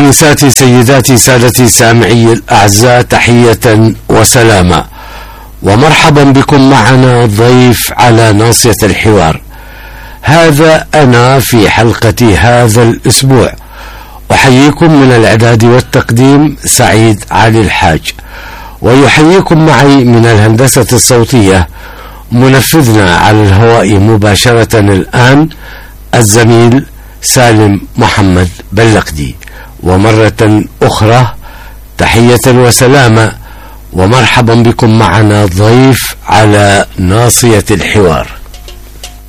آنساتي سيداتي سادتي سامعي الأعزاء، تحية وسلامة ومرحبا بكم معنا ضيف على ناصية الحوار. هذا أنا في حلقة هذا الأسبوع. أحييكم من الإعداد والتقديم سعيد علي الحاج، ويحييكم معي من الهندسة الصوتية منفذنا على الهواء مباشرة الآن الزميل سالم محمد بلقدي. ومرة أخرى تحية وسلامة ومرحبا بكم معنا ضيف على ناصية الحوار.